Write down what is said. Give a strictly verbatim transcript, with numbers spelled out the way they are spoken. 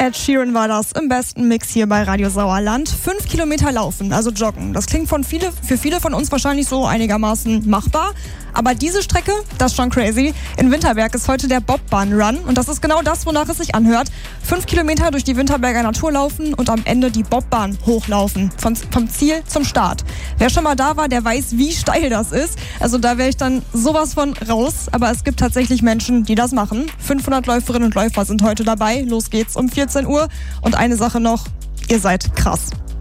Ed Sheeran war das im besten Mix hier bei Radio Sauerland. Fünf Kilometer laufen, also joggen. Das klingt von viele, für viele von uns wahrscheinlich so einigermaßen machbar. Aber diese Strecke, das ist schon crazy. In Winterberg ist heute der Bobbahn-Run. Und das ist genau das, wonach es sich anhört. Fünf Kilometer durch die Winterberger Natur laufen und am Ende die Bobbahn hochlaufen. Von, vom Ziel zum Start. Wer schon mal da war, der weiß, wie steil das ist. Also da wäre ich dann sowas von raus. Aber es gibt tatsächlich Menschen, die das machen. fünfhundert Läuferinnen und Läufer sind heute dabei. Los geht's um vierzehn Uhr. Und eine Sache noch, ihr seid krass.